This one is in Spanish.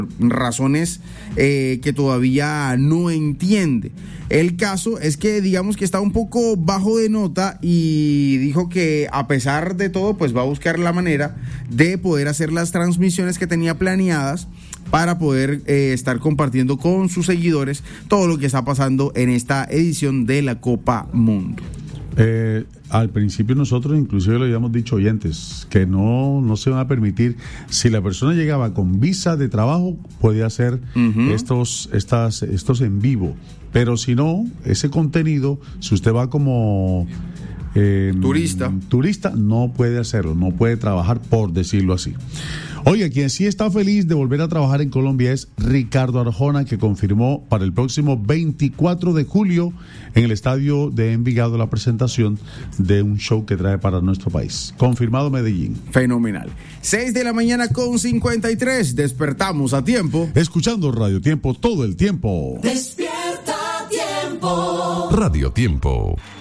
razones que todavía no entiende. El caso es que digamos que está un poco bajo de nota y dijo que a pesar de todo pues va a buscar la manera de poder hacer las transmisiones que tenía planeadas para poder estar compartiendo con sus seguidores todo lo que está pasando en esta edición de la Copa Mundo. Al principio nosotros inclusive le habíamos dicho, oyentes, que no se van a permitir, si la persona llegaba con visa de trabajo, podía hacer estos en vivo, pero si no, ese contenido, si usted va como turista, no puede hacerlo, no puede trabajar, por decirlo así. Oye, quien sí está feliz de volver a trabajar en Colombia es Ricardo Arjona, que confirmó para el próximo 24 de julio en el estadio de Envigado la presentación de un show que trae para nuestro país. Confirmado Medellín. Fenomenal. 6:53 a.m. Despertamos a tiempo. Escuchando Radio Tiempo todo el tiempo. Despierta a tiempo. Radio Tiempo.